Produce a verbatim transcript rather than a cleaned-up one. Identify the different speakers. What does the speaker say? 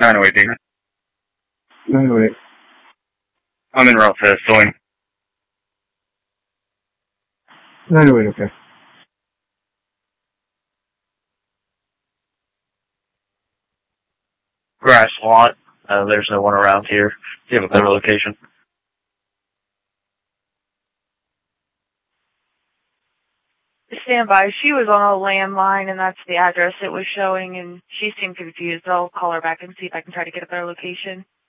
Speaker 1: nine oh eight, Dana.
Speaker 2: nine oh eight.
Speaker 1: I'm in route to Sewing.
Speaker 2: nine oh eight, okay.
Speaker 1: Grass lot. Uh, there's no one around here. Do you have a better location?
Speaker 3: Stand by. She was on a landline, and that's the address it was showing, and she seemed confused. I'll call her back and see if I can try to get a better location.